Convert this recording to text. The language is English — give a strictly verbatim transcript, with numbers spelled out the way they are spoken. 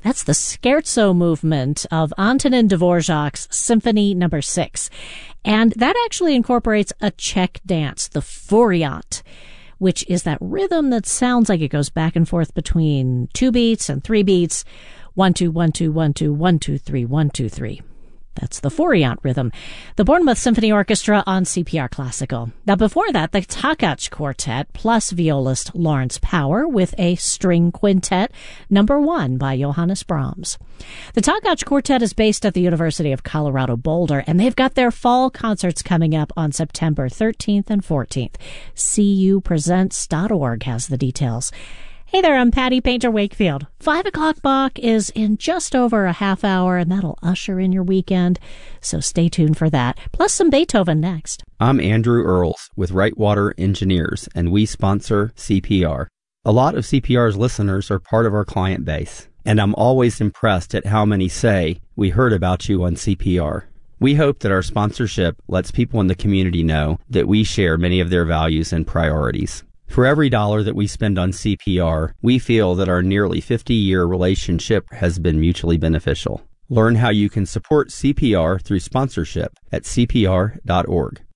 That's the scherzo movement of Antonin Dvorak's Symphony Number Six. And that actually incorporates a Czech dance, the Furiant, which is that rhythm that sounds like it goes back and forth between two beats and three beats. One, two, one, two, one, two, one, two, three, one, two, three. That's the Furiant rhythm. The Bournemouth Symphony Orchestra on C P R Classical. Now, before that, the Takács Quartet plus violist Lawrence Power with a string quintet, number one by Johannes Brahms. The Takács Quartet is based at the University of Colorado Boulder, and they've got their fall concerts coming up on September thirteenth and fourteenth. C U presents dot org has the details. Hey there, I'm Patty Painter Wakefield. Five o'clock Bach is in just over a half hour, and that'll usher in your weekend, so stay tuned for that. Plus some Beethoven next. I'm Andrew Earls with Wrightwater Engineers, and we sponsor C P R. A lot of C P R's listeners are part of our client base, and I'm always impressed at how many say, we heard about you on C P R. We hope that our sponsorship lets people in the community know that we share many of their values and priorities. For every dollar that we spend on C P R, we feel that our nearly fifty-year relationship has been mutually beneficial. Learn how you can support C P R through sponsorship at C P R dot org.